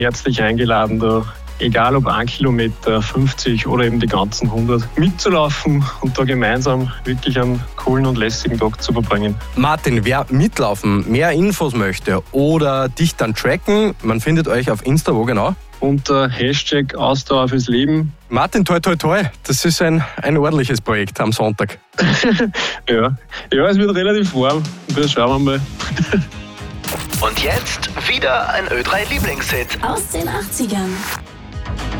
herzlich eingeladen, da egal ob 1 Kilometer, 50 oder eben die ganzen 100, mitzulaufen und da gemeinsam wirklich einen coolen und lässigen Tag zu verbringen. Martin, wer mitlaufen, mehr Infos möchte oder dich dann tracken, man findet euch auf Insta, wo genau? Unter Hashtag Ausdauer fürs Leben. Martin, toi toi toi, das ist ein ordentliches Projekt am Sonntag. Ja, es wird relativ warm. Das schauen wir mal. Und jetzt wieder ein Ö3-Lieblingshit aus den 80ern.